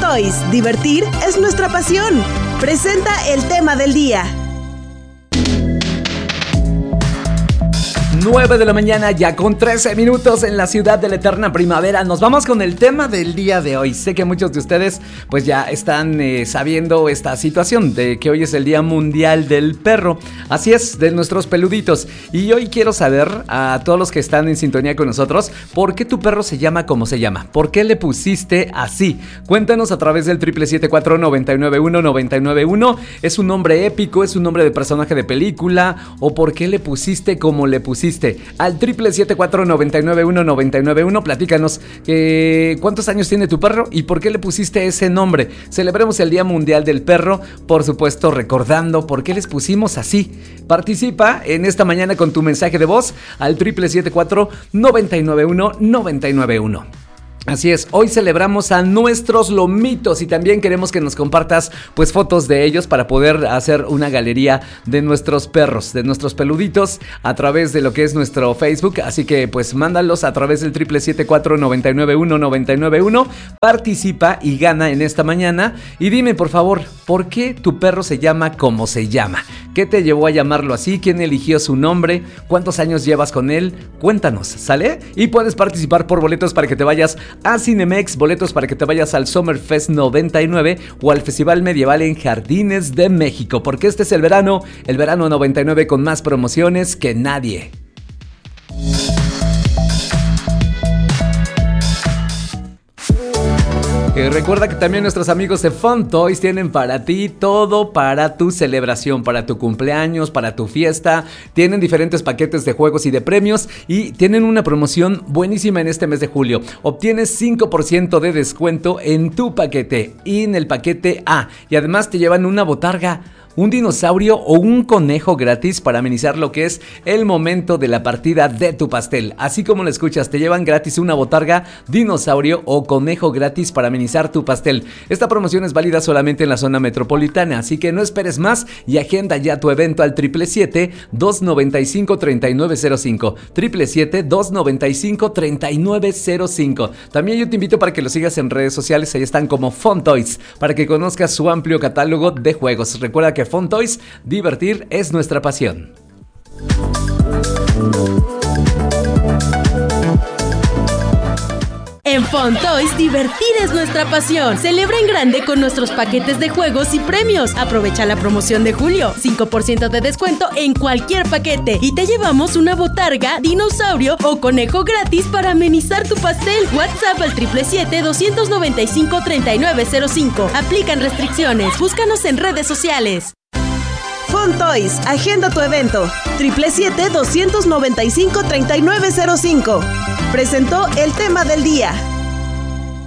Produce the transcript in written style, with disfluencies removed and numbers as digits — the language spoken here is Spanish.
Toys, divertir es nuestra pasión. Presenta el tema del día. 9 de la mañana, ya con 13 minutos en la ciudad de la eterna primavera. Nos vamos con el tema del día de hoy. Sé que muchos de ustedes pues ya están sabiendo esta situación de que hoy es el Día Mundial del Perro. Así es, de nuestros peluditos. Y hoy quiero saber a todos los que están en sintonía con nosotros, ¿por qué tu perro se llama como se llama? ¿Por qué le pusiste así? Cuéntanos a través del 777-499-1991. ¿Es un nombre épico? ¿Es un nombre de personaje de película? ¿O por qué le pusiste como le pusiste? Al 777-499-1991, platícanos cuántos años tiene tu perro y por qué le pusiste ese nombre. Celebremos el Día Mundial del Perro, por supuesto recordando por qué les pusimos así. Participa en esta mañana con tu mensaje de voz al 777-499-1991. Así es, hoy celebramos a nuestros lomitos y también queremos que nos compartas pues fotos de ellos para poder hacer una galería de nuestros perros, de nuestros peluditos a través de lo que es nuestro Facebook. Así que pues mándalos a través del 777-499-1991. Participa y gana en esta mañana y dime por favor, ¿por qué tu perro se llama como se llama? ¿Qué te llevó a llamarlo así? ¿Quién eligió su nombre? ¿Cuántos años llevas con él? Cuéntanos, ¿sale? Y puedes participar por boletos para que te vayas a Cinemex, boletos para que te vayas al Summerfest 99 o al Festival Medieval en Jardines de México, porque este es el verano 99 con más promociones que nadie. Recuerda que también nuestros amigos de Fun Toys tienen para ti todo para tu celebración, para tu cumpleaños, para tu fiesta. Tienen diferentes paquetes de juegos y de premios y tienen una promoción buenísima en este mes de julio. Obtienes 5% de descuento en tu paquete y en el paquete A. Y además te llevan una botarga, un dinosaurio o un conejo gratis para amenizar lo que es el momento de la partida de tu pastel. Así como lo escuchas, te llevan gratis una botarga, dinosaurio o conejo gratis para amenizar tu pastel. Esta promoción es válida solamente en la zona metropolitana, así que no esperes más y agenda ya tu evento al 777-295-3905. 777-295-3905. También yo te invito para que lo sigas en redes sociales, ahí están como Fun Toys, para que conozcas su amplio catálogo de juegos. Recuerda que Fun Toys, divertir es nuestra pasión. En Fun Toys, divertir es nuestra pasión. Celebra en grande con nuestros paquetes de juegos y premios. Aprovecha la promoción de julio. 5% de descuento en cualquier paquete. Y te llevamos una botarga, dinosaurio o conejo gratis para amenizar tu pastel. WhatsApp al 777-295-3905. Aplican restricciones. Búscanos en redes sociales. Fun Toys, agenda tu evento. 777-295-3905. Presentó el tema del día.